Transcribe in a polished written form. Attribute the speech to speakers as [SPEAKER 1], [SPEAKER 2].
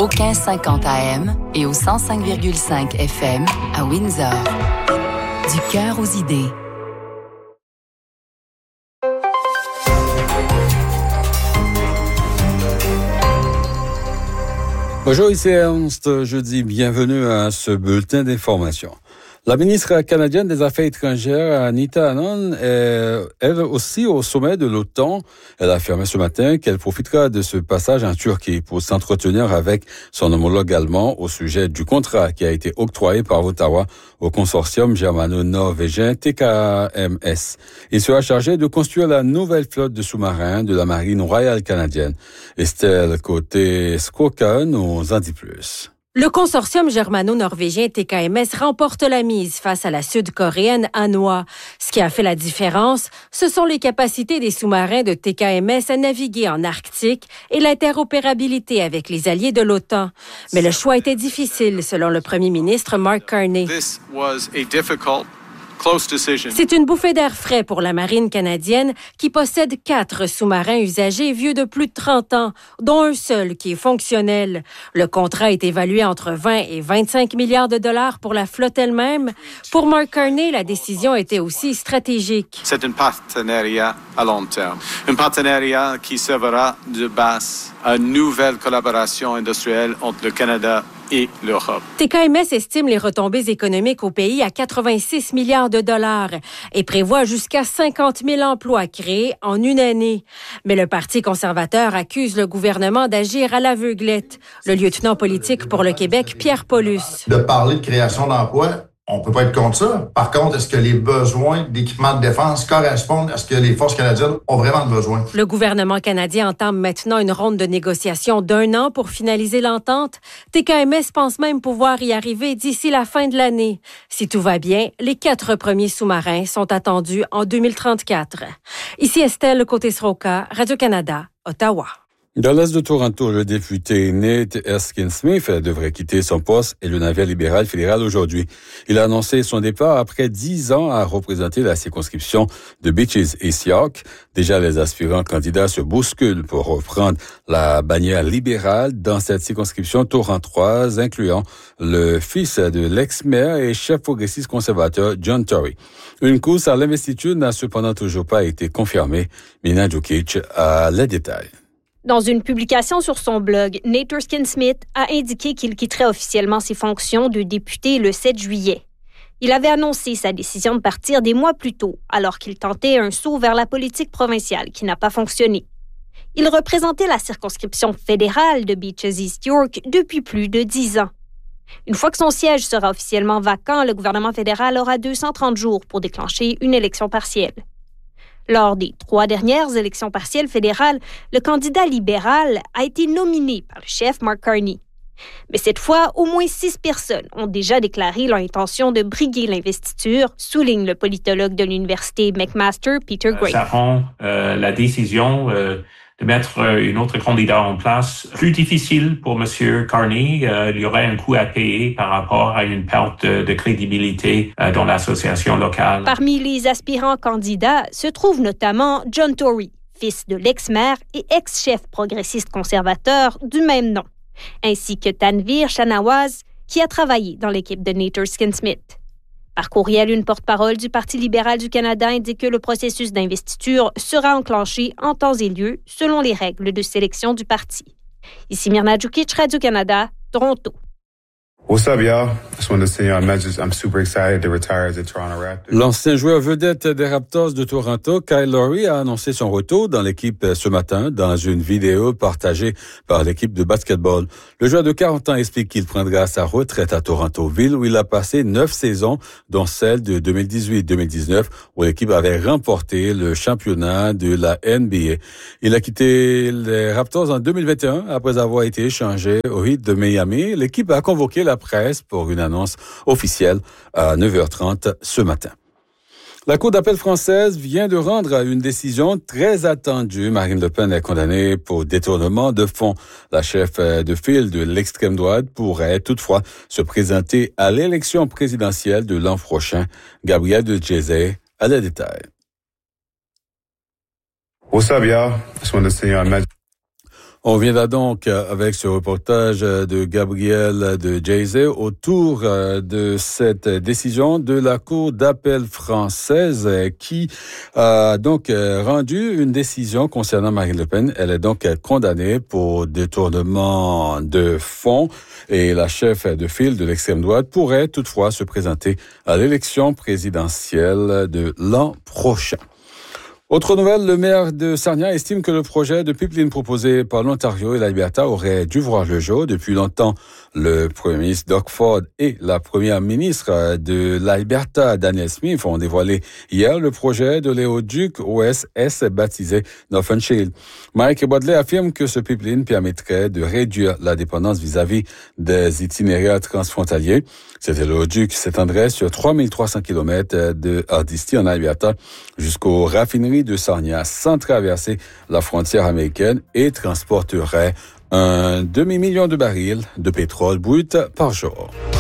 [SPEAKER 1] au 1550 AM et au 105,5 FM à Windsor. Du cœur aux idées.
[SPEAKER 2] Bonjour, ici Ernst. Je dis bienvenue à ce bulletin d'information. La ministre canadienne des Affaires étrangères, Anita Anand, est elle aussi au sommet de l'OTAN. Elle a affirmé ce matin qu'elle profitera de ce passage en Turquie pour s'entretenir avec son homologue allemand au sujet du contrat qui a été octroyé par Ottawa au consortium germano-norvégien TKMS. Il sera chargé de construire la nouvelle flotte de sous-marins de la Marine royale canadienne. Estelle Côté-Skoka nous en dit plus.
[SPEAKER 3] Le consortium germano-norvégien TKMS remporte la mise face à la sud-coréenne Hanwha. Ce qui a fait la différence, ce sont les capacités des sous-marins de TKMS à naviguer en Arctique et l'interopérabilité avec les alliés de l'OTAN. Mais le choix était difficile, selon le premier ministre Mark Carney. C'est une bouffée d'air frais pour la marine canadienne qui possède 4 sous-marins usagés vieux de plus de 30 ans, dont un seul qui est fonctionnel. Le contrat est évalué entre 20 et 25 milliards de dollars pour la flotte elle-même. Pour Mark Carney, la décision était aussi stratégique.
[SPEAKER 4] C'est un partenariat à long terme. Un partenariat qui servira de base à une nouvelle collaboration industrielle entre le Canada et l'Europe.
[SPEAKER 3] TKMS estime les retombées économiques au pays à 86 milliards de dollars et prévoit jusqu'à 50 000 emplois créés en une année. Mais le Parti conservateur accuse le gouvernement d'agir à l'aveuglette. Le lieutenant politique pour le Québec, Pierre Paulus.
[SPEAKER 5] De parler de création d'emplois, on ne peut pas être contre ça. Par contre, est-ce que les besoins d'équipement de défense correspondent à ce que les forces canadiennes ont vraiment besoin?
[SPEAKER 3] Le gouvernement canadien entame maintenant une ronde de négociations d'1 an pour finaliser l'entente. TKMS pense même pouvoir y arriver d'ici la fin de l'année. Si tout va bien, les 4 premiers sous-marins sont attendus en 2034. Ici Estelle Côté-Sroka, Radio-Canada, Ottawa.
[SPEAKER 2] Dans l'est de Toronto, le député Nate Erskine-Smith devrait quitter son poste et le navire libéral fédéral aujourd'hui. Il a annoncé son départ après 10 ans à représenter la circonscription de Beaches-East York. Déjà, les aspirants candidats se bousculent pour reprendre la bannière libérale dans cette circonscription torontoise, incluant le fils de l'ex-maire et chef progressiste conservateur John Tory. Une course à l'investiture n'a cependant toujours pas été confirmée. Mina Djukic a les détails.
[SPEAKER 6] Dans une publication sur son blog, Nate Erskine-Smith a indiqué qu'il quitterait officiellement ses fonctions de député le 7 juillet. Il avait annoncé sa décision de partir des mois plus tôt, alors qu'il tentait un saut vers la politique provinciale qui n'a pas fonctionné. Il représentait la circonscription fédérale de Beaches-East York depuis plus de 10 ans. Une fois que son siège sera officiellement vacant, le gouvernement fédéral aura 230 jours pour déclencher une élection partielle. Lors des 3 dernières élections partielles fédérales, le candidat libéral a été nominé par le chef Mark Carney. Mais cette fois, au moins 6 personnes ont déjà déclaré leur intention de briguer l'investiture, souligne le politologue de l'Université McMaster, Peter Gray.
[SPEAKER 7] Ça rend la décision de mettre une autre candidat en place plus difficile pour M. Carney. Il y aurait un coût à payer par rapport à une perte de crédibilité dans l'association locale.
[SPEAKER 6] Parmi les aspirants candidats se trouve notamment John Tory, fils de l'ex-maire et ex-chef progressiste conservateur du même nom, ainsi que Tanvir Shanawaz, qui a travaillé dans l'équipe de Nate Erskine-Smith. Par courriel, une porte-parole du Parti libéral du Canada indique que le processus d'investiture sera enclenché en temps et lieu selon les règles de sélection du parti. Ici Mirna Djukic, Radio-Canada, Toronto.
[SPEAKER 8] What's up, y'all? Just wanted to say I'm super excited to retire as a Toronto Raptor.
[SPEAKER 2] L'ancien joueur vedette des Raptors de Toronto, Kyle Lowry, a annoncé son retour dans l'équipe ce matin dans une vidéo partagée par l'équipe de basketball. Le joueur de 40 ans explique qu'il prendra sa retraite à Toronto, ville où il a passé 9 saisons, dont celle de 2018-2019, où l'équipe avait remporté le championnat de la NBA. Il a quitté les Raptors en 2021 après avoir été échangé au Heat de Miami. L'équipe a convoqué la presse pour une annonce officielle à 9h30 ce matin. La Cour d'appel française vient de rendre une décision très attendue. Marine Le Pen est condamnée pour détournement de fonds. La chef de file de l'extrême droite pourrait toutefois se présenter à l'élection présidentielle de l'an prochain. Gabriel de Jezé a les détails.
[SPEAKER 8] What's up, y'all? Just wanted to say
[SPEAKER 2] On viendra donc avec ce reportage de Gabriel de Jayze autour de cette décision de la Cour d'appel française qui a donc rendu une décision concernant Marine Le Pen. Elle est donc condamnée pour détournement de fonds et la chef de file de l'extrême droite pourrait toutefois se présenter à l'élection présidentielle de l'an prochain. Autre nouvelle, le maire de Sarnia estime que le projet de pipeline proposé par l'Ontario et l'Alberta aurait dû voir le jour. Depuis longtemps, le premier ministre Doug Ford et la première ministre de l'Alberta, Danielle Smith, ont dévoilé hier le projet de l'éoduc OSS baptisé Northern Shield. Mike Bodley affirme que ce pipeline permettrait de réduire la dépendance vis-à-vis des itinéraires transfrontaliers. Cet éoduc s'étendrait sur 3300 km de Hardisty en Alberta jusqu'aux raffineries de Sarnia sans traverser la frontière américaine et transporterait un demi-million de barils de pétrole brut par jour.